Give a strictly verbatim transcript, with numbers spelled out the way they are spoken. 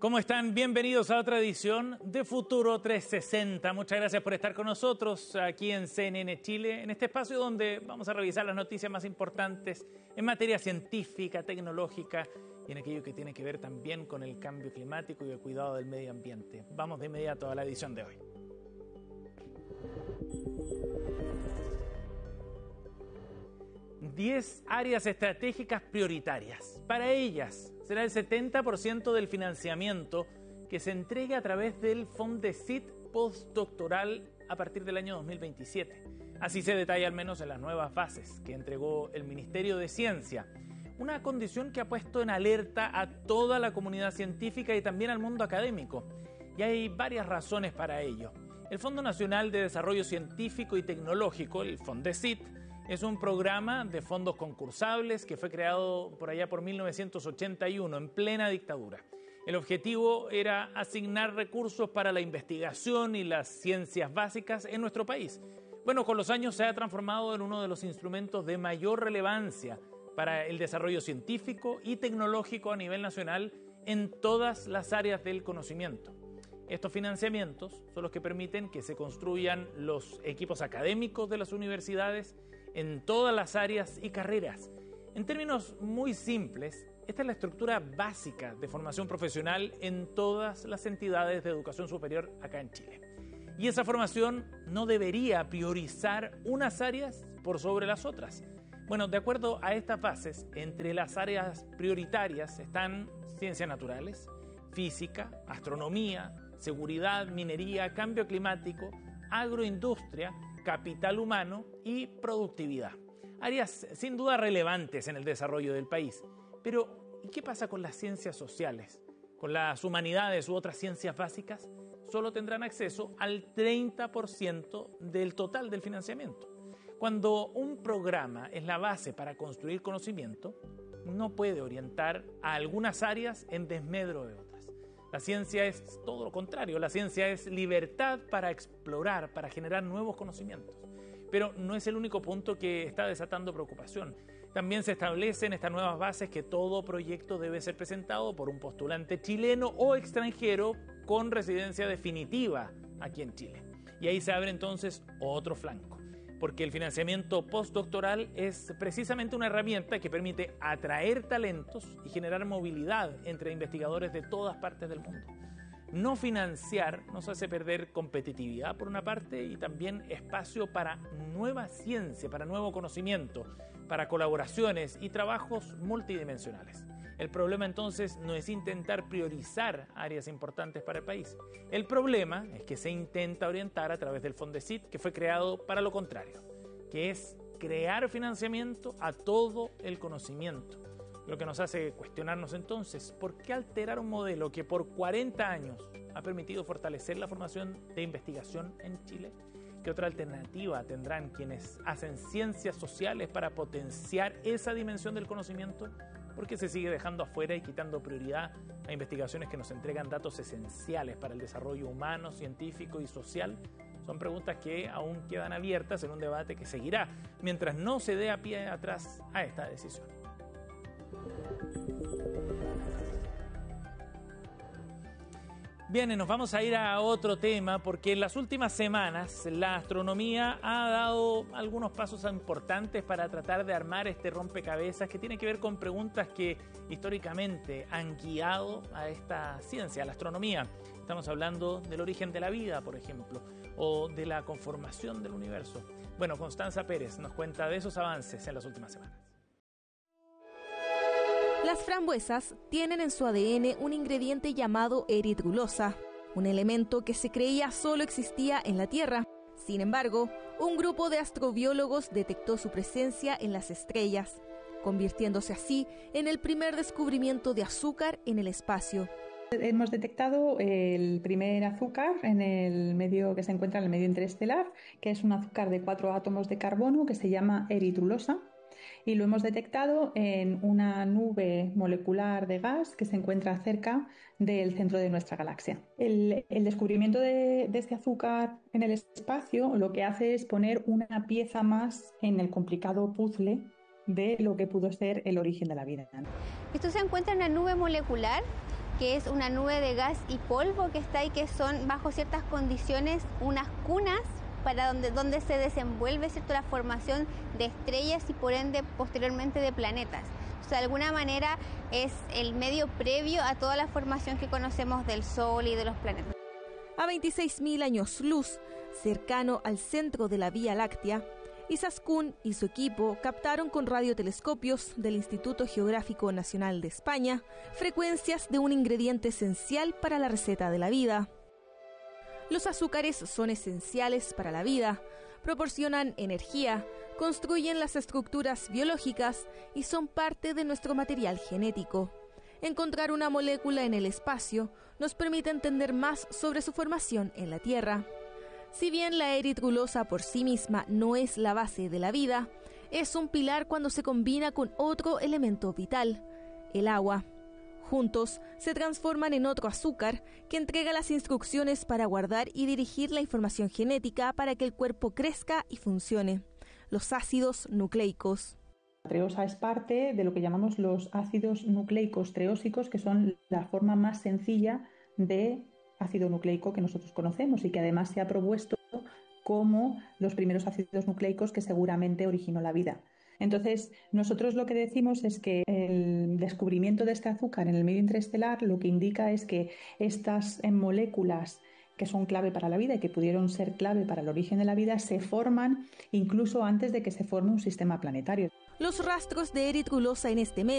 ¿Cómo están? Bienvenidos a otra edición de Futuro trescientos sesenta. Muchas gracias por estar con nosotros aquí en C N N Chile, en este espacio donde vamos a revisar las noticias más importantes en materia científica, tecnológica y en aquello que tiene que ver también con el cambio climático y el cuidado del medio ambiente. Vamos de inmediato a la edición de hoy. diez áreas estratégicas prioritarias. Para ellas será el setenta por ciento del financiamiento que se entregue a través del Fondesit postdoctoral a partir del año dos mil veintisiete. Así se detalla al menos en las nuevas bases que entregó el Ministerio de Ciencia. Una condición que ha puesto en alerta a toda la comunidad científica y también al mundo académico. Y hay varias razones para ello. El Fondo Nacional de Desarrollo Científico y Tecnológico, el Fondesit, es un programa de fondos concursables que fue creado por allá por mil novecientos ochenta y uno, en plena dictadura. El objetivo era asignar recursos para la investigación y las ciencias básicas en nuestro país. Bueno, con los años se ha transformado en uno de los instrumentos de mayor relevancia para el desarrollo científico y tecnológico a nivel nacional en todas las áreas del conocimiento. Estos financiamientos son los que permiten que se construyan los equipos académicos de las universidades en todas las áreas y carreras. En términos muy simples, esta es la estructura básica de formación profesional en todas las entidades de educación superior acá en Chile. Y esa formación no debería priorizar unas áreas por sobre las otras. Bueno, de acuerdo a estas bases, entre las áreas prioritarias están ciencias naturales, física, astronomía, seguridad, minería, cambio climático, agroindustria, capital humano y productividad. Áreas sin duda relevantes en el desarrollo del país. Pero, ¿y qué pasa con las ciencias sociales? ¿Con las humanidades u otras ciencias básicas? Solo tendrán acceso al treinta por ciento del total del financiamiento. Cuando un programa es la base para construir conocimiento, no puede orientar a algunas áreas en desmedro de otras. La ciencia es todo lo contrario, la ciencia es libertad para explorar, para generar nuevos conocimientos. Pero no es el único punto que está desatando preocupación. También se establece en estas nuevas bases que todo proyecto debe ser presentado por un postulante chileno o extranjero con residencia definitiva aquí en Chile. Y ahí se abre entonces otro flanco, porque el financiamiento postdoctoral es precisamente una herramienta que permite atraer talentos y generar movilidad entre investigadores de todas partes del mundo. No financiar nos hace perder competitividad por una parte y también espacio para nueva ciencia, para nuevo conocimiento, para colaboraciones y trabajos multidimensionales. El problema entonces no es intentar priorizar áreas importantes para el país. El problema es que se intenta orientar a través del Fondesit, que fue creado para lo contrario, que es crear financiamiento a todo el conocimiento. Lo que nos hace cuestionarnos entonces, ¿por qué alterar un modelo que por cuarenta años ha permitido fortalecer la formación de investigación en Chile? ¿Qué otra alternativa tendrán quienes hacen ciencias sociales para potenciar esa dimensión del conocimiento? ¿Por qué se sigue dejando afuera y quitando prioridad a investigaciones que nos entregan datos esenciales para el desarrollo humano, científico y social? Son preguntas que aún quedan abiertas en un debate que seguirá mientras no se dé a pie atrás a esta decisión. Bien, y nos vamos a ir a otro tema porque en las últimas semanas la astronomía ha dado algunos pasos importantes para tratar de armar este rompecabezas que tiene que ver con preguntas que históricamente han guiado a esta ciencia, a la astronomía. Estamos hablando del origen de la vida, por ejemplo, o de la conformación del universo. Bueno, Constanza Pérez nos cuenta de esos avances en las últimas semanas. Las frambuesas tienen en su A D N un ingrediente llamado eritrulosa, un elemento que se creía solo existía en la Tierra. Sin embargo, un grupo de astrobiólogos detectó su presencia en las estrellas, convirtiéndose así en el primer descubrimiento de azúcar en el espacio. Hemos detectado el primer azúcar en el medio que se encuentra en el medio interestelar, que es un azúcar de cuatro átomos de carbono que se llama eritrulosa. Y lo hemos detectado en una nube molecular de gas que se encuentra cerca del centro de nuestra galaxia. El, el descubrimiento de, de este azúcar en el espacio lo que hace es poner una pieza más en el complicado puzzle de lo que pudo ser el origen de la vida. Esto se encuentra en una nube molecular que es una nube de gas y polvo que está ahí, que son bajo ciertas condiciones unas cunas para donde, donde se desenvuelve, ¿cierto?, la formación de estrellas y por ende posteriormente de planetas. O sea, de alguna manera es el medio previo a toda la formación que conocemos del Sol y de los planetas. A veintiséis mil años luz, cercano al centro de la Vía Láctea, Izaskun y su equipo captaron con radiotelescopios del Instituto Geográfico Nacional de España frecuencias de un ingrediente esencial para la receta de la vida. Los azúcares son esenciales para la vida, proporcionan energía, construyen las estructuras biológicas y son parte de nuestro material genético. Encontrar una molécula en el espacio nos permite entender más sobre su formación en la Tierra. Si bien la eritrulosa por sí misma no es la base de la vida, es un pilar cuando se combina con otro elemento vital, el agua. Juntos se transforman en otro azúcar que entrega las instrucciones para guardar y dirigir la información genética para que el cuerpo crezca y funcione: los ácidos nucleicos. La treosa es parte de lo que llamamos los ácidos nucleicos treósicos, que son la forma más sencilla de ácido nucleico que nosotros conocemos y que además se ha propuesto como los primeros ácidos nucleicos que seguramente originó la vida. Entonces, nosotros lo que decimos es que el descubrimiento de este azúcar en el medio interestelar lo que indica es que estas moléculas que son clave para la vida y que pudieron ser clave para el origen de la vida se forman incluso antes de que se forme un sistema planetario. Los rastros de eritrulosa en este medio